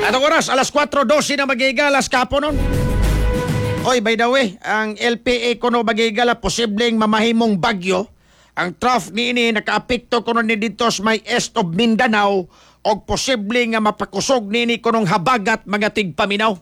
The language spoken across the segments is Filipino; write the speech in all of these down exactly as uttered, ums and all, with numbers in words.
Atong oras, alas kwatro dose na magigalas kapo nun. Oy, by the way, ang L P A kuno magigala posibleng mamahimong bagyo. Ang trough niini nakaapekto kuno ni dito sa may east of Mindanao o posible nga mapakusog nini kunong habagat mga tigpaminaw.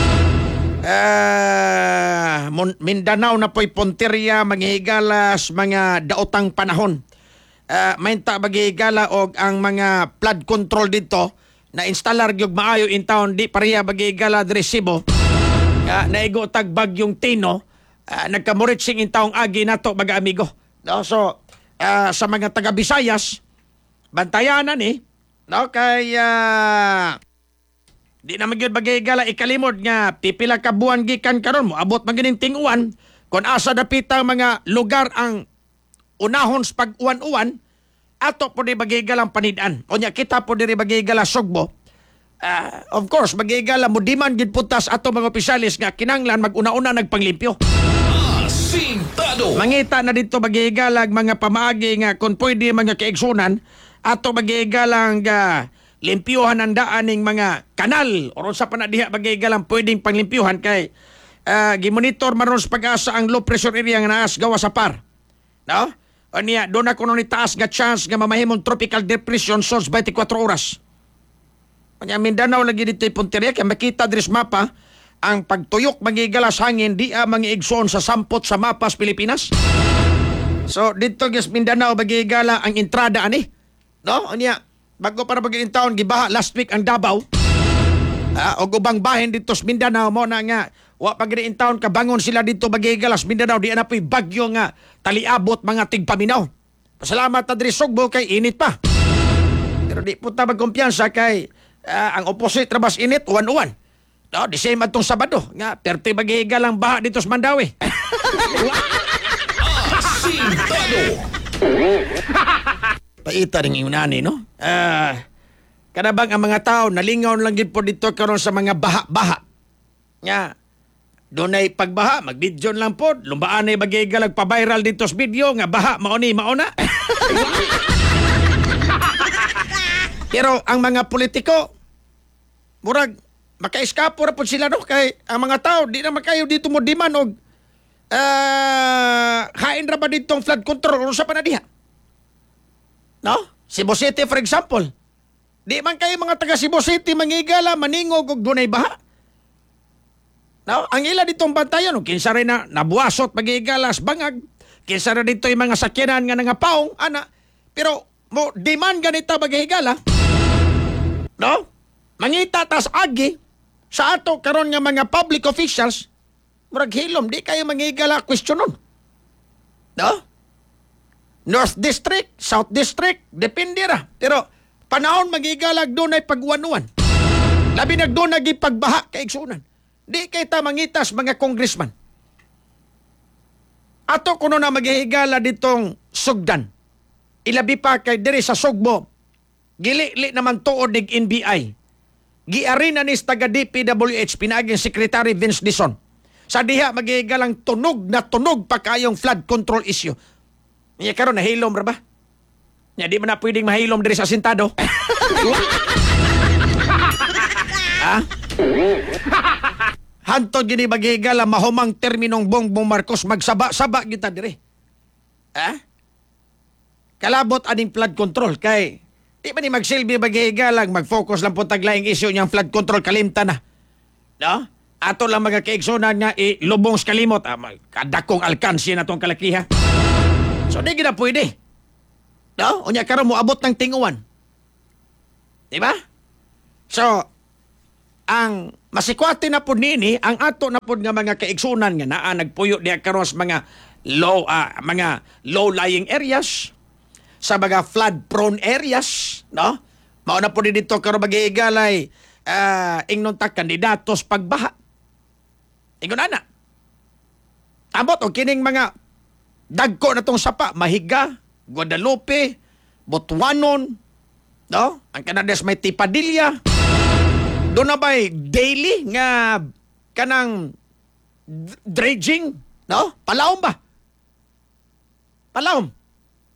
Uh, Mindanao na po'y punteriya maghihigalas mga daotang panahon. Uh, mainta maghihigala og ang mga flood control dito na instalar gyud maayo in town di pareha maghihigala diri Cebu. Uh, naigo tag bagyong Tino, uh, nagkamuritsing in taong agi nato mga amigo. No, so uh, sa mga taga Visayas bantayanan ni, no, kay uh, di na magyud magigala ikalimod nga pipila ka buwan gikan karon mo abot magining ting-uwan kun asa dapitang mga lugar ang unahon sa pag-uwan-uwan ato po di magigalang panidaan. O nya kita po diri magigala Sugbo. Uh, of course magigala mo diman gid putas ato mga opisyalis nga kinanglan mag-una-una nagpanglimpyo. Asintado. Mangita na dito magigalag mga pamaagi nga kung pwede mga kaigsunan ato magigalang uh, limpyuhan ang daan ng mga kanal o sa panadiha magigalang pwedeng panglimpyuhan kay uh, gimonitor maron sa pag-asa ang low pressure area nga naas gawa sa par. No? O niya, doon ako nung itaas nga chance nga mamahimong tropical depression sos twenty-four oras. O niya, Mindanao lagi dito yung punteriya kaya makita diri sa mapa ang pagtuyok magigalas hangin di a mga igsoon sa sampot sa mapas Pilipinas. So dito guys Mindanao magigala ang entrada ani. No? O niya, bago para magiging taon gibaha last week ang Davao. Ah, o ubang bahin dito sa Mindanao mo na nga wa pagriin taon kabangon sila dito magigalas Mindanao di na po'y bagyo nga taliabot mga tigpaminaw. Pasalamat na diri Sugbo kay init pa. Pero di po ta magkumpiyansa kay uh, ang opposite rabas init uwan-uwan. No, di same atong Sabado nga perti magigalang baha dito sa Mandawi. Asintado. Paita rin yung nani, no? Ah... Uh, Kanabang ang mga tao, nalingaw lang gid po dito karon sa mga baha-baha. Nga, doon ay pagbaha, mag-video lang po, lumbaan ay magigalag pa-viral dito sa video, nga baha, mauni, mauna. Pero ang mga politiko, murag, maka-eskapo ra po sila, no? Kay ang mga tao, di na makayo dito mo diman og uh, hain ra ba ditong flood control o sa panadiha? No? Cebu City, for example. Di man kayo mga taga Cebu City mangigala, maningog og dunay baha. No, ang ila ditong bantayan, no, kinsa rin na nabuasot magigalas bangag, kinsa rin dito yung mga sakyanan nga nga paong, ana. Pero mo demand ganita magigala. No? Mangita tas agi sa ato karon nga mga public officials, murag hilom di kayo mangigala questionon. No? North District, South District, depende ra. Pero panahon magigalag doon ay pagwanuan. Labi nag doon naging pagbaha kaigsunan. Di kay ta mangitas mga congressman. Ato kuno na maghihigala ditong sugdan. Ilabi pa kay diri sa Sugbo. Gili-li naman tuod nig N B I. Giari na ni taga D P W H pinaging Secretary Vince Dizon. Sa diha maghihigalang tunog na tunog pa kayong flood control issue. Niya karon nahilom ra ba? Nya di man na pwedeng mahilom diri sa Asintado. Ha? Hantod gini maghigala mahumang terminong Bongbong Marcos magsaba-saba kita diri. Ha? Kalabot aning flood control kay di man ni magsilbi maghigalang mag-focus lang po taglaing issue niyang flood control kalimta na. No? Ato lang mga kaigsunan nga ilubong sa kalimot ah, kadakong alkansi na tong kalakiha. So di gina pwede. No? Unya karon mo abot ng tinguan. Di ba? So, ang masikwati na po nini, ang ato na po nga mga kaigsunan nga naa nagpuyo diya karon sa mga low uh, mga low-lying areas, sa mga flood-prone areas, no? Mao na po dito karon magiigalay uh, ingnon ta kandidatos pagbaha. Ingon ana. Ambot o kining mga dagko na tong sapa, Mahiga, Guadalupe, Butuanon, no? Ang Canades may Tipadilla. Doon na ba'y daily nga kanang dredging, no? Palaom ba? Palaom.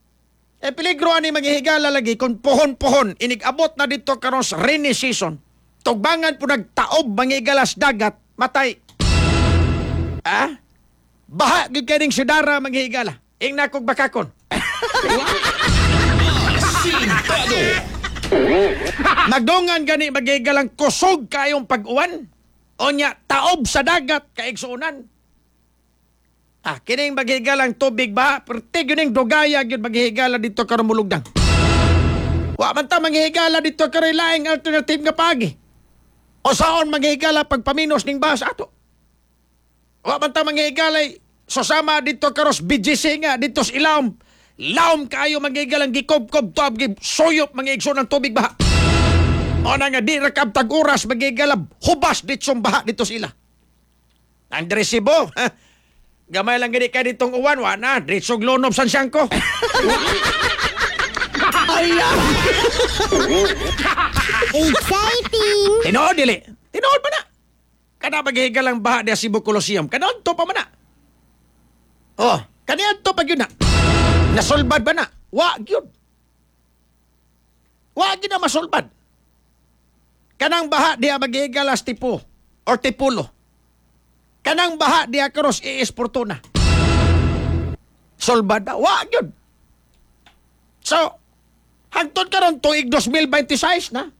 Eh, peligro ani maghihigala lagi kung pohon-pohon, inig-abot na dito karon sa rainy season. Tugbangan po nagtaob mangigalas dagat, matay. Ah? Baha gid kaning sudara manghigala. Ing na kog bakakon. Asintado. Nagdungan gani magigalang kusog kayong pag-uwan. O nya taob sa dagat kaigsuunan. Ah, kining magigalang tubig ba? Perti gining dugaya gyud maghigala dito karon mulugdang. Wa man ta manghigala dito karon laing alternative nga pagi. O saon manghigala pagpaminos ning bahas ato. Wa man ta manghigalay susama dito karos B G C nga dito sa ilawom. Lawom kayo manghigalang gikob-kob to abgi suyop mangigso ng tubig baha. O na nga di rakab tag oras maghigalab hubas dito baha dito sila. Ang resibo, ha? Gamay lang gani ka ditong uwan, wa na, dritsog lonob san siyangko. Exciting! Tinood, dili. Tinood pa na. Kana maghigalang baha di Cebu Coliseum. Kanoon to pa man na. Oh, kaniyan to pag yun na. Nasolbad ba na? Wa, yun. Wa, yun na masolbad. Kanang baha di maghigalas tipo or tipulo. Kanang baha di akaros iisporto na. Solbad na. Wa, yun. So, hangtod karon tuig twenty twenty-six na.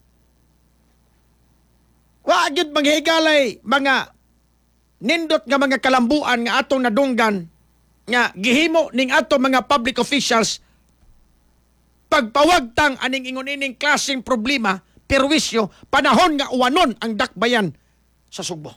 Wa gyud maghigalay mga nindot nga mga kalambuan nga atong nadunggan nga gihimo ning ato mga public officials pagpawagtang aning ingon-ining klaseng problema perwisyo panahon nga uwanon ang dakbayan sa Sugbo.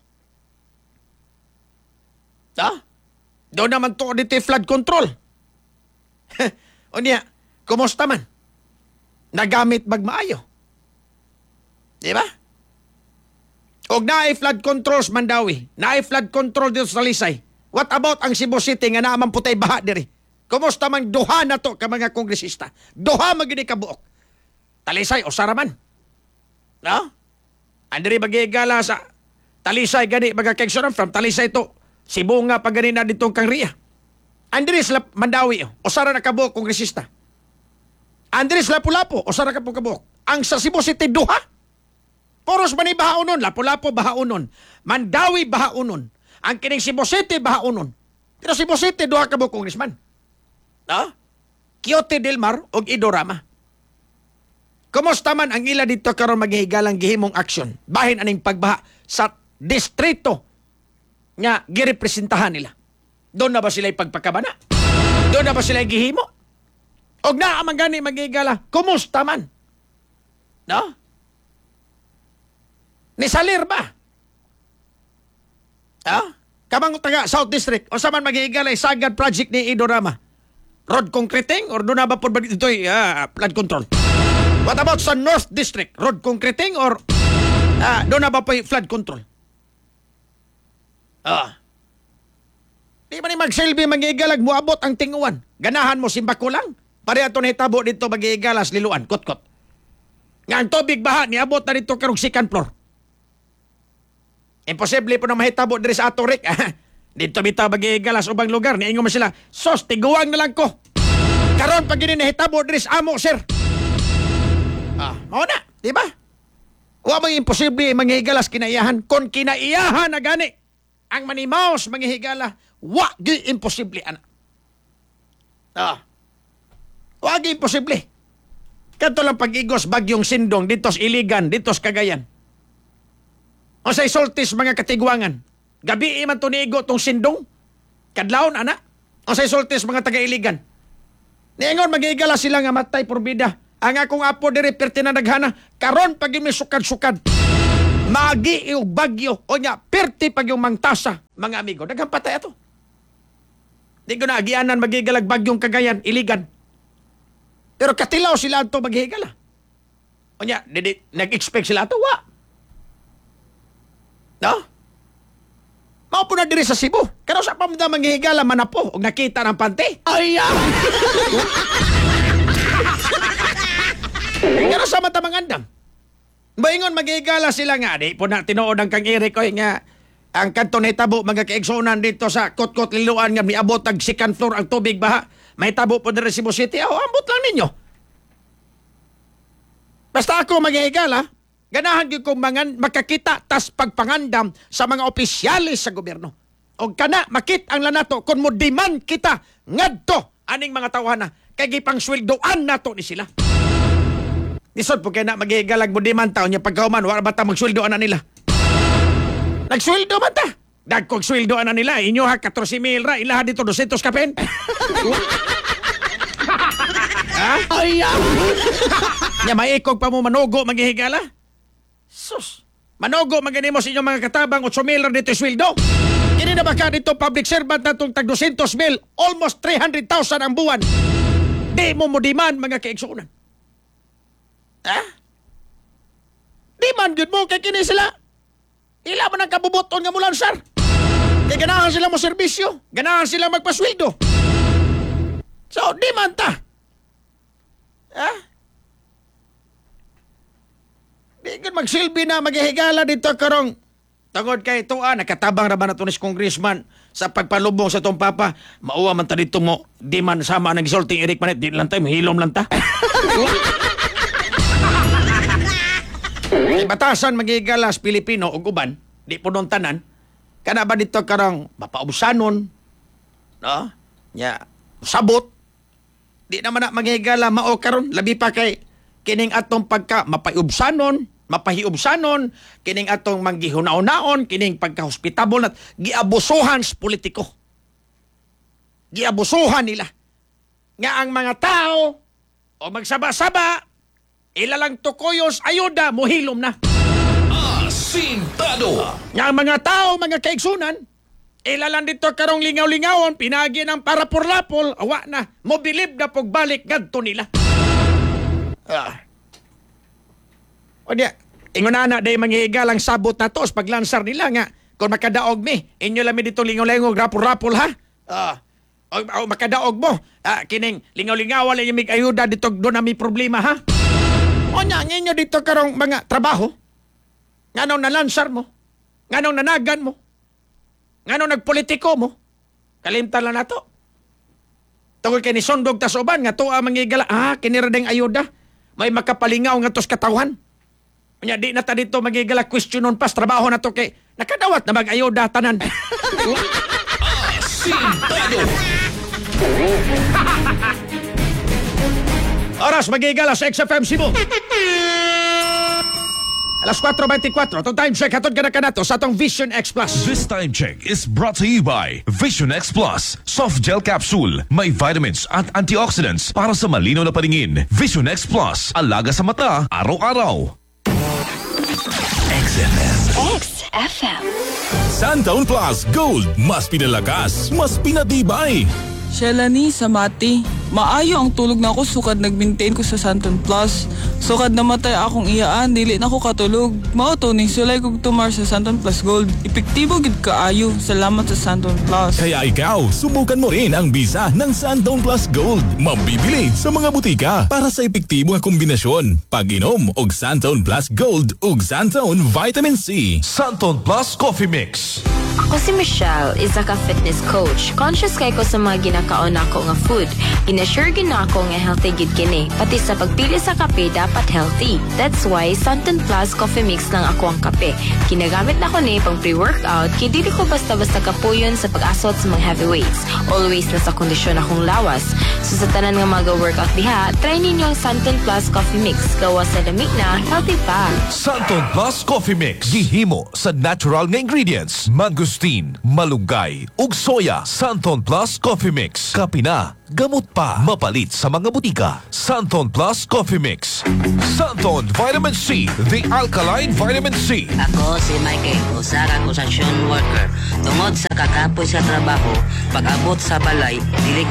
Ha? Doon naman to dito flood control. O niya, kumusta man? Nagamit magmaayo. Di ba? O naay flood controls Mandawi, naay flood control dito sa Talisay. What about ang Cebu City nga naaman putay baha diri? Kumusta man duha na to ka mga kongresista? Duha magini kabuok. Talisay o Saraman. No? Andiri magigala sa Talisay gani magakegsonan from Talisay to Cebu nga pag gani na ditong Kangria. Andiri sila Mandawi o Sara na kabuok kongresista. Andres Lapu-Lapu o Sara ka po kabuok. Ang sa Cebu City duha. Poros man bahaunon, Lapu-Lapu bahaunon. Mandawi bahaunon. Ang kining Cebu City bahaunon. Pero Cebu City duha ka buok congressman. No? Quiote del Mar o Idorama. Kumusta man ang ila dito karon maghihigalang gihimong aksyon bahin aning pagbaha sa distrito nga girepresentahan nila. Doon na ba sila ipagpakabana? Doon na ba sila gihimo? Og naa man gani magigala, kumusta man? No? Ni Salir ba? Ha? Kamang taga South District, o sa man magigala sagad project ni Idorama? Road concreting or doon na ba po ba dito uh, flood control? What about sa North District? Road concreting or uh, doon na ba po flood control? Ah. Di ba ni magsilbi magigalag mo abot ang tinguan? Ganahan mo simbako lang? Pare ato nahitabo dito magigalas liluan, kot-kot. Nga ang tubig baha niabot na dito karong second floor. Imposible po na mahitabo diri sa ato rik. Dito bitaw magigalas ubang lugar niingon man sila, sos tiguang na lang ko. Karon pag gini nahitabo diri sa amo, sir. Ah, mao na, di ba? Wa may imposible mangihigalas kinaiyahan kon kinaiyahan na gani. Ang manimaos manghihigala, wa gi imposible ana. Ah. Wa gi imposible. Kadto lang pag-igos bagyong Sindong dito sa Iligan, dito sa Cagayan. O sa isultis mga katigwangan. Gabi man to niigo tong Sindong. Kadlawon ana. O sa isultis mga taga-Iligan. Niingon magigala sila nga matay porbida. Ang akong apo diri perti na naghana karon pag mi sukad-sukad. Magi yung bagyo o nya perti pag yung mangtasa mga amigo. Daghang patay ato. Di ko na agianan magigalag bagyong Cagayan, Iligan. Pero katilaw sila ato maghigala. O nya, nag-expect sila ato, wa. No? Mao po na diri sa Cebu. Kano sa pamda manghihigala man na po og nakita ng pante. Ay! Kano sa mata mangandam. Baingon maghihigala sila nga. Di po na tinuod ang kang Eric oy nga ang kanto nahitabo mga kaigsonan dito sa Kot-Kot Liluan nga miabot ang second floor ang tubig baha. May tabo po diri Cebu City. Oh, ambot lang ninyo. Basta ako maghihigala, Ganahan gyud ko mangan makakita tas pagpangandam sa mga opisyalis sa gobyerno. O kana makit ang lanato kung mo demand kita ngadto aning mga tawhana kay gipang sweldoan nato ni sila. Disod po kay na magigalag mo demand taon niya pagkauman wala ba ta magsweldoan na nila. Nagsweldo man ta. Dagkog sweldoan na nila inyo ha fourteen mil ra ilaha dito two hundred kapen. Ha? Ay, nya maikog pa mo manogo maghihigala? Sus, manogo maganimo sa inyong mga katabang eight mil dito sweldo. Kini na ba ka dito public servant na itong tag two hundred mil, almost three hundred thousand ang buwan. Di mo mo demand mga kaigsuunan. Ha? Demand good mo kay kini sila. Ila man ang kabubuton nga mulan, sir. Kaya ganahan sila mo serbisyo. Ganahan sila magpasweldo. So, demand ta. Ha? Di ka magsilbi na maghihigala dito karong tungod kay ito ah, nakatabang raman na ito ni congressman sa pagpalubong sa itong papa. Mauwa man ta dito mo, di man sama ng isulting Eric Manet, di lang tayo, mahilom lang ta. Ay batasan maghigalas Pilipino o uban, di po nung tanan, kana ba dito karong mapausanon, no? Nya, sabot, di naman na maghigala mao karon labi pa kay kining atong pagka mapaiubsanon, mapahiubsanon, kining atong manggihunaon-naon, kining pagka-hospitable nat giabusuhan sa politiko. Giabusuhan nila. Nga ang mga tao o magsaba-saba, ilalang tukoyos ayuda mohilom na. Asintado. Nga ang mga tao, mga kaigsunan, ilalang dito karong lingaw-lingawon, pinagi ng parapor-lapol, awa na, mobilib na pagbalik gadto nila. Ah. O diya, ingon na na, day manghihigalang sabot na tos, paglansar nila nga, kung makadaog mi, inyo lami dito lingaw-lingawon, rapor-rapol ha? Ah. O, o makadaog mo, ah, kining lingaw-lingawan lang yung may ayuda dito, doon na may problema ha? O nya, inyo dito karong mga trabaho, nganong nalansar mo, nganong nanagan mo, nganong nagpolitiko mo, kalimtan lang na to. Tungkol kay ni Sondog Tasoban, nga to ang mangigala, ah, kiniradeng ayuda, may makapalingaw nga tos katawan. Nya, di na ta dito magigala questionon pas, trabaho na to kay, nakadawat na mag-ayuda tanan. Asintado. Oras magigala sa X F M Cebu. Alas four twenty-four, itong time check, hatod ka na ka na to sa itong Vision X Plus. This time check is brought to you by Vision X Plus. Soft gel capsule. May vitamins at antioxidants para sa malinaw na paningin. Vision X Plus. Alaga sa mata, araw-araw. X F M. X F M. Santaon Plus Gold. Mas pinalakas, mas pinatibay. Shelani, sa mati. Maayo ang tulog na ako sukad nag-maintain ko sa Santon Plus. Sukad namatay akong iyaan, dili na ko katulog. Mao to ning sulay kog tumar sa Santon Plus Gold. Epektibo gid kaayo. Salamat sa Santon Plus. Kaya ikaw, subukan mo rin ang bisa ng Santaon Plus Gold. Mabibili sa mga butika para sa epektibo nga kombinasyon. Pag-inom og Santaon Plus Gold ug Santaon Vitamin C. Santon Plus Coffee Mix. Ako si Michelle, isa ka fitness coach. Conscious kay ko sa mga ginakaon ako nga food. Ina-sure gina ako nga healthy gid kini. Pati sa pagpili sa kape dapat healthy. That's why Santon Plus Coffee Mix lang ako ang kape. Kinagamit na ko ni pang pre-workout kay dili ko basta-basta kapuyon sa pag-asot sa mga heavyweights. Always nasa kondisyon akong lawas. So sa tanan nga mag-workout diha, try ninyo ang Santon Plus Coffee Mix. Gawa sa lamig na, healthy pa. Santon Plus Coffee Mix. Gihimo sa natural nga ingredients. Mangustin, malunggay, ug soya. Santon Plus Coffee Mix. Kape na, gamot pa. Mapalit sa mga butika. Santon Plus Coffee Mix. Santon Vitamin C. The Alkaline Vitamin C. Ako si Mikey, usa ka construction worker. Tungod sa kakapoy sa trabaho, pag-abot sa balay, dili